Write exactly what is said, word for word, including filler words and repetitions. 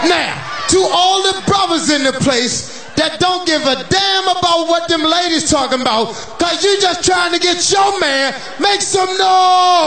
Now, to all the brothers in the place that don't give a damn about what them ladies talking about, cause you just trying to get your man, make some noise.